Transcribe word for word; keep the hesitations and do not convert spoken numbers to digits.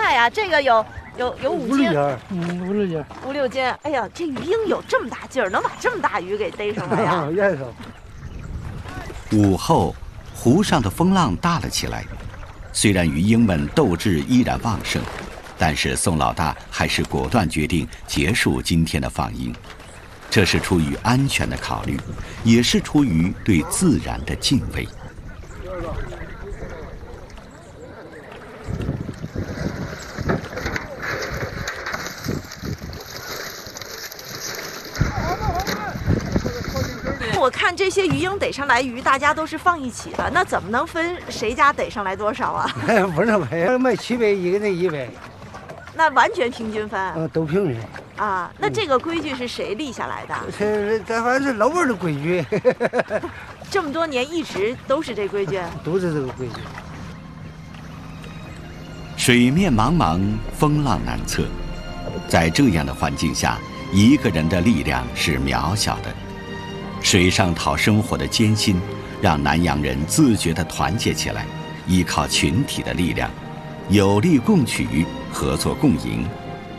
大呀？这个有有有五斤， 嗯，五六斤， 五六斤。哎呀，这鱼鹰有这么大劲儿，能把这么大鱼给逮上来呀？ 午后，湖上的风浪大了起来，虽然鱼鹰们斗志依然旺盛，但是宋老大还是果断决定结束今天的放鹰。这是出于安全的考虑，也是出于对自然的敬畏。 我看这些鱼鹰逮上来鱼，大家都是放一起的，那怎么能分谁家逮上来多少啊？ 不能分，卖七百，一个那一百， 那完全平均分。 嗯，都平均。 啊，那这个规矩是谁立下来的？ 这这反正是老辈的规矩。 这么多年一直都是这规矩。 都是这个规矩。 水面茫茫，风浪难测，在这样的环境下，一个人的力量是渺小的。水上讨生活的艰辛，让南洋人自觉地团结起来，依靠群体的力量，有力共取，合作共赢，